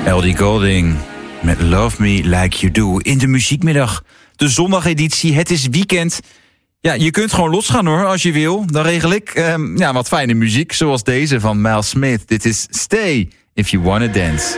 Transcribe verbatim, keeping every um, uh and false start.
Ellie Goulding met Love Me Like You Do in de muziekmiddag. De zondageditie, het is weekend. Ja, je kunt gewoon losgaan hoor, als je wil. Dan regel ik um, ja, wat fijne muziek, zoals deze van Miles Smith. Dit is Stay If You Wanna Dance.